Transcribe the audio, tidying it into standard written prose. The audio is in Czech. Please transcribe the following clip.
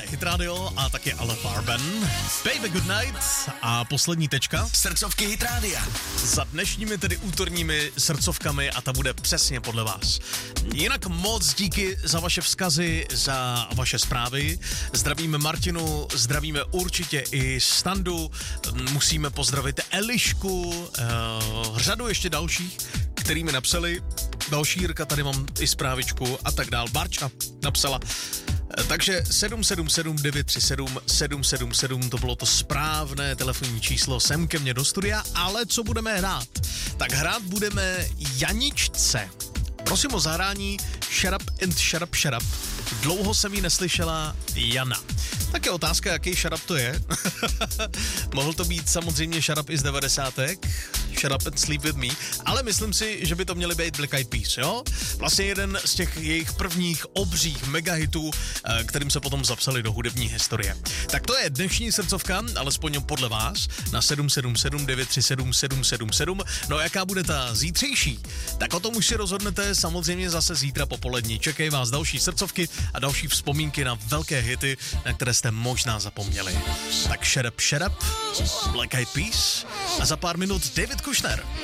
Hit Radio a taky Ale Farben. Baby Good Night a poslední tečka. Srdcovky Hit Rádia. Za dnešními tedy útorními srdcovkami a ta bude přesně podle vás. Jinak moc díky za vaše vzkazy, za vaše zprávy. Zdravíme Martinu, zdravíme určitě i Standu, musíme pozdravit Elišku, řadu ještě dalších, který mi napsali. Další Jirka, tady mám i zprávičku a tak dál. Barča napsala. Takže 777 937 777, to bylo to správné telefonní číslo sem ke mně do studia, ale co budeme hrát? Tak hrát budeme Janičce. Prosím o zahrání Shut Up and Shut Up Shut Up. Dlouho jsem ji neslyšela Jana. Tak je otázka, jaký shut up to je. Mohl to být samozřejmě shut up i z 90. Shut Up and Sleep With Me, ale myslím si, že by to měly být Black Eyed Peas, jo? Vlastně jeden z těch jejich prvních obřích megahitů, kterým se potom zapsali do hudební historie. Tak to je dnešní srdcovka, alespoň podle vás, na 777 937 777. No a jaká bude ta zítřejší? Tak o tom už si rozhodnete samozřejmě zase zítra popolední. Čekají vás další srdcovky a další vzpomínky na velké hity, na které jste možná zapomněli. Tak Shut Up, Black Eyed Peas a za pár minut David Kushner.